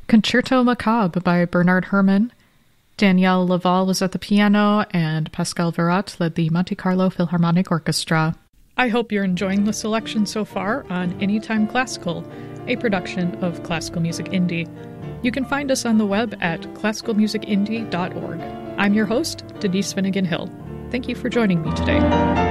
Concerto Macabre by Bernard Herrmann. Danielle Laval was at the piano, and Pascal Verrat led the Monte Carlo Philharmonic Orchestra. I hope you're enjoying the selection so far on Anytime Classical, a production of Classical Music Indie. You can find us on the web at classicalmusicindie.org. I'm your host, Denise Finnegan Hill. Thank you for joining me today.